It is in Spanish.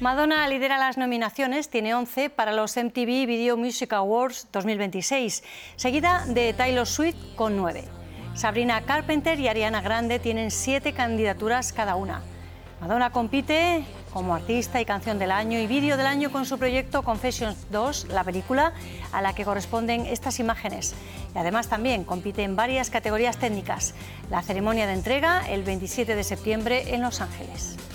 Madonna lidera las nominaciones, tiene 11 para los MTV Video Music Awards 2026, seguida de Taylor Swift con 9. Sabrina Carpenter y Ariana Grande tienen 7 candidaturas cada una. Madonna compite como artista y canción del año y vídeo del año con su proyecto Confessions 2, la película a la que corresponden estas imágenes. Y además también compite en varias categorías técnicas. La ceremonia de entrega el 27 de septiembre en Los Ángeles.